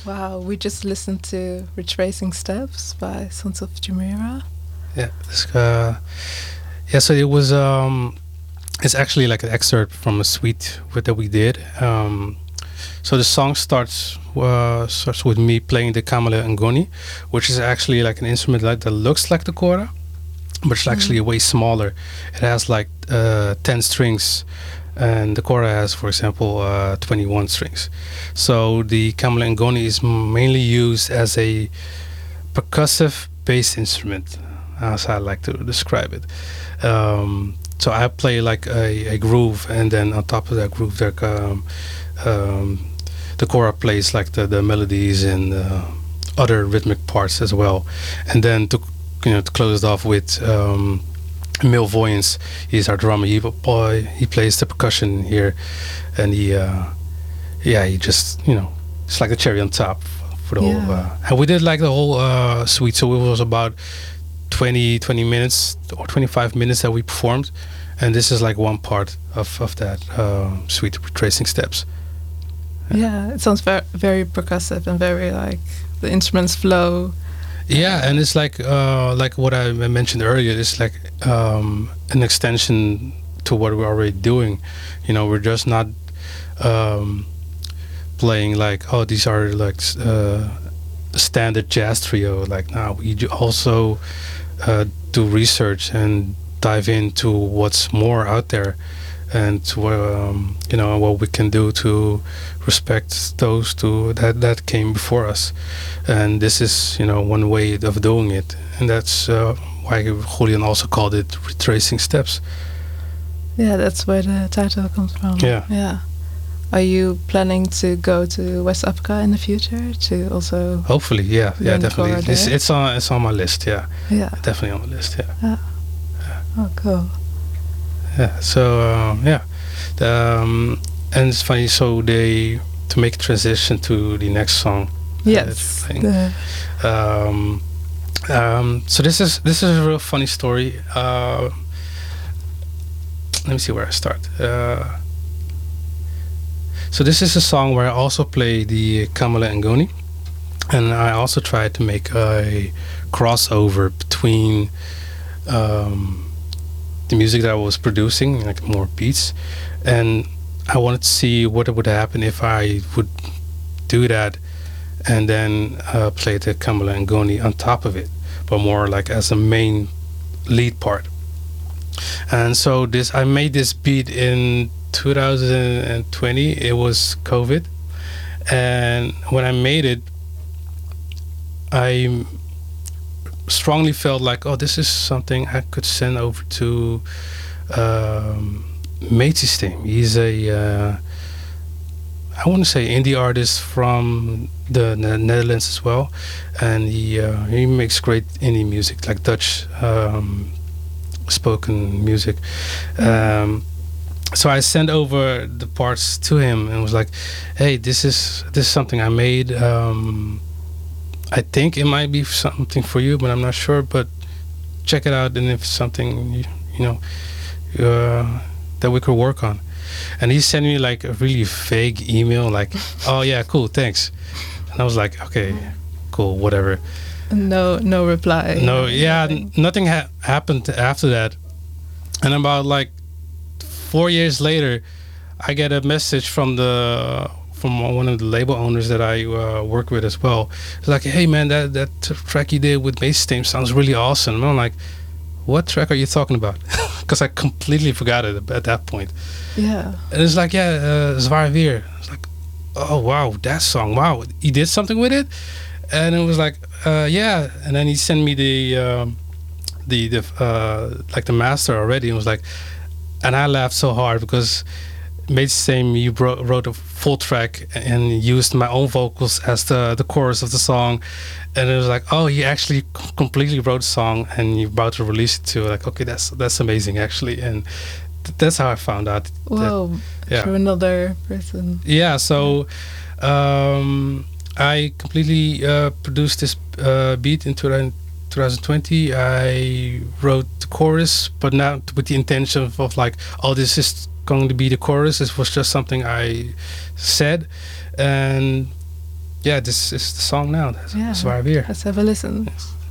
Wow, we just listened to Retracing Steps by Sons of Jumeirah. Yeah, yeah. So it was. It's actually like an excerpt from a suite that we did. So the song starts with me playing the Kamele Ngoni, which is actually like an instrument that looks like the kora, but it's actually way smaller. It has like 10 strings, and the kora has, for example, 21 strings. So the Kamele Ngoni is mainly used as a percussive bass instrument, as I like to describe it. So I play like a groove, and then on top of that groove, there, the kora plays like the melodies and other rhythmic parts as well. And then to close it off with Mil Voyance, he's our drummer. He plays the percussion here, and he just it's like the cherry on top for the whole. And we did like the whole suite, so it was about 20 minutes or 25 minutes that we performed, and this is like one part of that suite, Retracing Steps. Yeah, it sounds very, very percussive and very like the instruments flow. Yeah, and it's like what I mentioned earlier. It's like an extension to what we're already doing. We're just not playing like, oh, these are like standard jazz trio. Like, now we also do research and dive into what's more out there, and what we can do to respect those that came before us. And this is one way of doing it, and that's why Julian also called it Retracing Steps. Yeah, that's where the title comes from. Yeah. Are you planning to go to West Africa in the future to also? Hopefully, yeah, definitely. It's on my list. Yeah, definitely on my list. Yeah. Oh, cool. Yeah. So and it's funny. So to make a transition to the next song. Yes. So this is a real funny story. Let me see where I start. So this is a song where I also play the Kamele Ngoni, and I also tried to make a crossover between the music that I was producing, like more beats, and I wanted to see what would happen if I would do that and then play the Kamele Ngoni on top of it, but more like as a main lead part. And so I made this beat in 2020. It was COVID, and when I made it, I strongly felt like, oh, this is something I could send over to Meetsysteem. He's I want to say indie artist from the Netherlands as well, and he makes great indie music, like Dutch spoken music. So I sent over the parts to him and was like, hey, this is something I made. I think it might be something for you, but I'm not sure, but check it out, and if it's something that we could work on. And he sent me like a really vague email, like, oh yeah, cool, thanks. And I was like, okay, cool, whatever. No reply. No, yeah, nothing happened after that. And about like 4 years later, I get a message from one of the label owners that I work with as well. It's like, hey man, that track you did with Meetsysteem sounds really awesome. And I'm like, what track are you talking about? Because I completely forgot it at that point. Yeah. And it's like, Zwaar Weer. It's like, oh wow, that song, wow, he did something with it. And it was like, yeah. And then he sent me the like the master already, and was like, and I laughed so hard because Meetsysteem, you wrote a full track and used my own vocals as the chorus of the song, and it was like, oh, he actually completely wrote a song and you're about to release it too. Like, okay, that's amazing actually, and that's how I found out. Whoa, through another person. Yeah, so I completely produced this beat in 2020. I wrote the chorus, but not with the intention of like, oh, this is going to be the chorus. It was just something I said, and yeah, this is the song now. That's Yeah. Zwaar Weer. Let's have a listen.